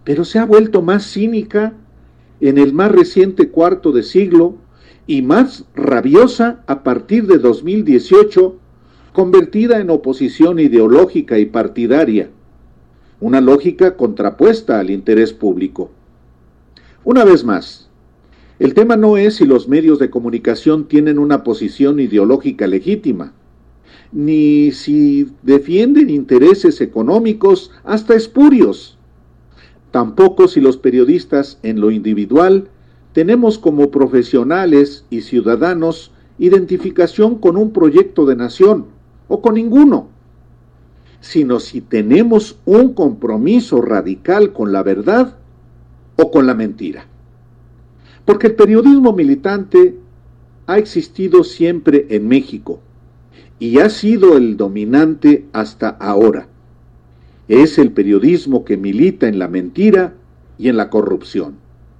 pero se ha vuelto más cínica en el más reciente cuarto de siglo y más rabiosa a partir de 2018, convertida en oposición ideológica y partidaria, una lógica contrapuesta al interés público. Una vez más, el tema no es si los medios de comunicación tienen una posición ideológica legítima, ni si defienden intereses económicos hasta espurios. Tampoco si los periodistas en lo individual tenemos como profesionales y ciudadanos identificación con un proyecto de nación o con ninguno, sino si tenemos un compromiso radical con la verdad o con la mentira. Porque el periodismo militante ha existido siempre en México y ha sido el dominante hasta ahora. Es el periodismo que milita en la mentira y en la corrupción.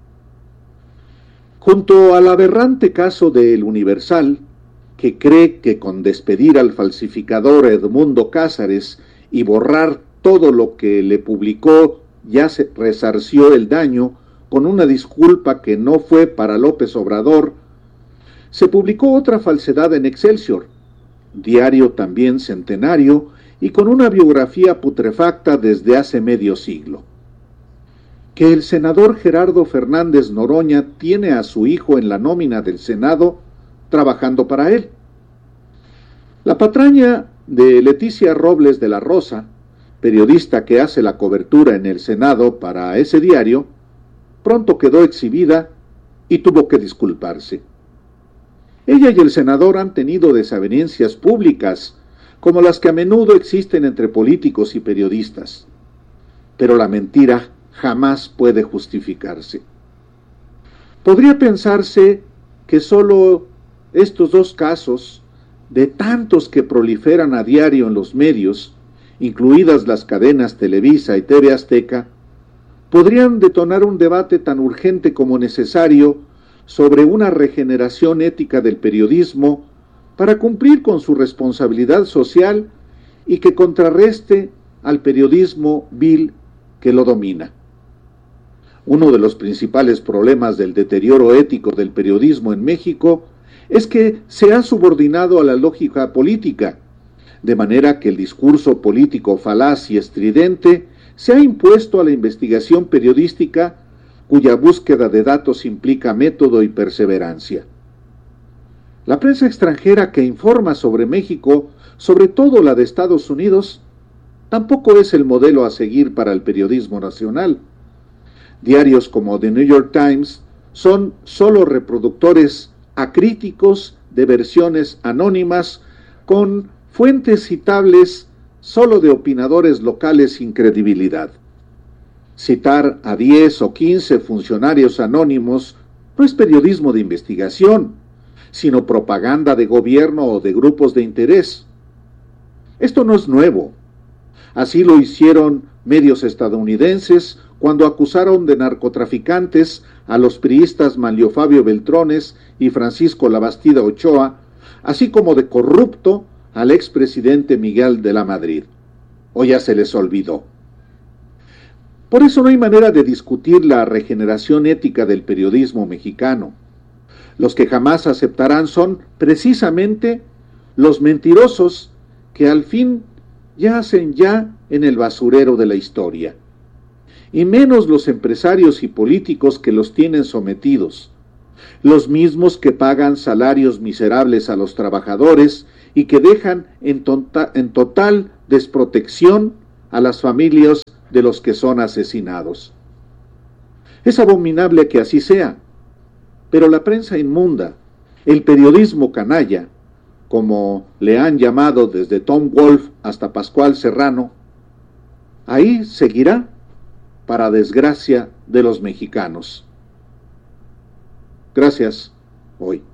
Junto al aberrante caso de El Universal, que cree que con despedir al falsificador Edmundo Cázares y borrar todo lo que le publicó ya se resarció el daño con una disculpa que no fue para López Obrador, se publicó otra falsedad en Excelsior, diario también centenario y con una biografía putrefacta desde hace medio siglo. Que el senador Gerardo Fernández Noroña tiene a su hijo en la nómina del Senado trabajando para él. La patraña de Leticia Robles de la Rosa, periodista que hace la cobertura en el Senado para ese diario, pronto quedó exhibida y tuvo que disculparse. Ella y el senador han tenido desavenencias públicas, como las que a menudo existen entre políticos y periodistas. Pero la mentira jamás puede justificarse. Podría pensarse que solo estos dos casos, de tantos que proliferan a diario en los medios, incluidas las cadenas Televisa y TV Azteca, podrían detonar un debate tan urgente como necesario sobre una regeneración ética del periodismo para cumplir con su responsabilidad social y que contrarreste al periodismo vil que lo domina. Uno de los principales problemas del deterioro ético del periodismo en México es que se ha subordinado a la lógica política, de manera que el discurso político falaz y estridente se ha impuesto a la investigación periodística, cuya búsqueda de datos implica método y perseverancia. La prensa extranjera que informa sobre México, sobre todo la de Estados Unidos, tampoco es el modelo a seguir para el periodismo nacional. Diarios como The New York Times son solo reproductores acríticos de versiones anónimas con fuentes citables solo de opinadores locales sin credibilidad. Citar a 10 o 15 funcionarios anónimos no es periodismo de investigación, sino propaganda de gobierno o de grupos de interés. Esto no es nuevo. Así lo hicieron medios estadounidenses cuando acusaron de narcotraficantes a los priistas Manlio Fabio Beltrones y Francisco Labastida Ochoa, así como de corrupto al expresidente Miguel de la Madrid. ¿O ya se les olvidó? Por eso no hay manera de discutir la regeneración ética del periodismo mexicano. Los que jamás aceptarán son precisamente los mentirosos que al fin yacen ya en el basurero de la historia, y menos los empresarios y políticos que los tienen sometidos, los mismos que pagan salarios miserables a los trabajadores y que dejan en total desprotección a las familias de los que son asesinados. Es abominable que así sea, pero la prensa inmunda, el periodismo canalla, como le han llamado desde Tom Wolfe hasta Pascual Serrano, ahí seguirá para desgracia de los mexicanos. Gracias, hoy.